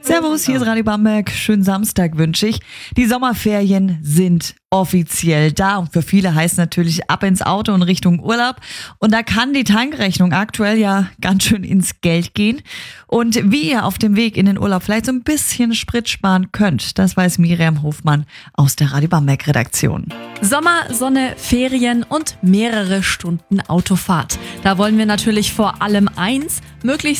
Servus, hier ist Radio Bamberg. Schönen Samstag wünsche ich. Die Sommerferien sind offiziell da und für viele heißt natürlich ab ins Auto und Richtung Urlaub. Und da kann die Tankrechnung aktuell ja ganz schön ins Geld gehen. Und wie ihr auf dem Weg in den Urlaub vielleicht so ein bisschen Sprit sparen könnt, das weiß Miriam Hofmann aus der Radio Bamberg Redaktion. Sommer, Sonne, Ferien und mehrere Stunden Autofahrt. Da wollen wir natürlich vor allem eins, möglichst